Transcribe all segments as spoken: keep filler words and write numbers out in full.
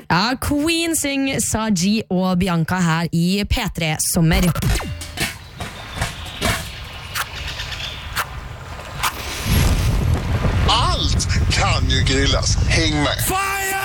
Ja, Queen synger Saji og Bianca her i P tre Sommer. Allt kan ju grillas. Häng med. Fire!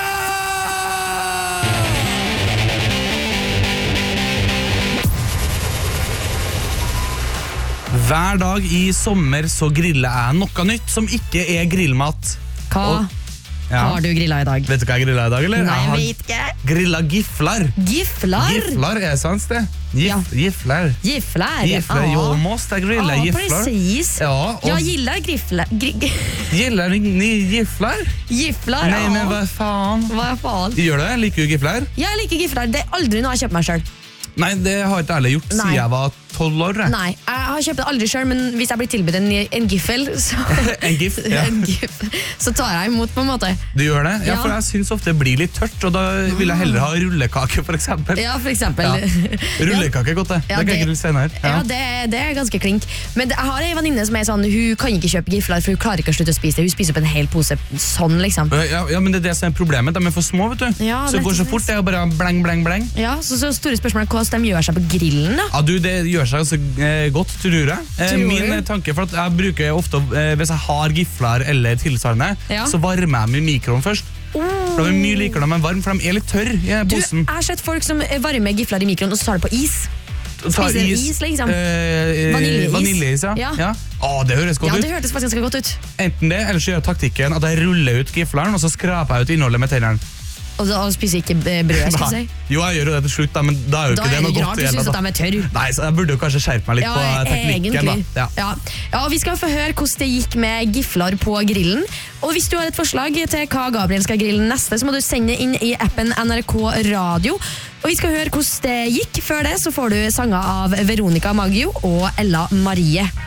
Hver dag i sommer så griller jeg noe nytt som ikke er grillmat. Hva Og, ja. har du grillet i dag? Vet du hva jeg grillet i dag, eller? Nei, jeg jeg vet ikke. har grillet giflar. Giflar? Giflar, er det sant det? Gif, Ja. Giflar. Giflar? Giflar, jo, måste jag grilla Ja, giflar. precis. Ja, och Jag gillar grifflar. Gri- gillar ni giflar? giflar, Nej, ja. men vad fan? Hva faen? Gjør det? Liker du giflar? Jeg liker giflar. Det er aldri noe jeg har kjøpt meg selv. Nei, det har jeg ikke ærlig gjort Nei. siden jeg var tolv år. jeg. Nei, jeg har kjøpt det aldri selv, men hvis jeg blir tilbudt en, en giffel, så, En gif, ja. en gif, så tar jeg imot på en måte. Du gjør det? Ja, Ja. for jeg synes ofte det blir litt tørt, og da vil jeg heller ha rullekake, for eksempel. Ja, for eksempel. Ja. Rullekake er godt, det. Ja, det kan jeg det- grille senere. Ja, det, det er ganske klink. Men det, jeg har en venninne som er sånn, hun kan ikke kjøpe gifler, for hun klarer ikke å slutte å spise det. Hun spiser opp en hel pose sånn, liksom. Ja, ja, men det er det som er problemet. De er for små, vet du. Ja, så det går så rett og fort, det er jo bare bleng, bleng, bleng. Ja, så, så store spørsmål er hvordan de gjør seg på grillen, da. Ja, du, det gjør seg altså eh, godt, tror jeg. Eh, Tror min du? eh, tanke, for at jeg bruker ofte, eh, hvis jeg har gifler eller tilsvarende, Ja. så varmer jeg dem i mikroen først. For de er mye likere når de er varme, for de er litt tørr i Du, posen. jeg har sett folk som varmer gifler i mikroen, og så tar det på is. Ta spiser is, liksom. eh, Vaniljeis. Vaniljeis, ja. Ja. ja. Å, det høres godt Ja, ut. det hørtes faktisk ganske godt ut. Enten det, eller så gjør jeg taktikken at jeg ruller ut gifleren, og så skraper jeg ut innholdet med tennene. Og, så- og spiser ikke eh, brød, skal jeg si. Jo, jeg gjør jo det til slutt, da, men da er jo Da ikke er det noe det godt rart du i hele synes at tatt. de er tørre. Nei, så jeg burde jo kanskje skjerpe meg litt Ja, på teknikken. egentlig. Da. Ja. Ja. Ja, og vi skal få høre hvordan det gikk med gifler på grillen. Og hvis du har et forslag til hva Gabriel skal grille neste, så må du sende det inn i appen N R K Radio. Og vi skal høre hvordan det gikk. Før det så får du sanger av Veronica Maggio og Ella Marie.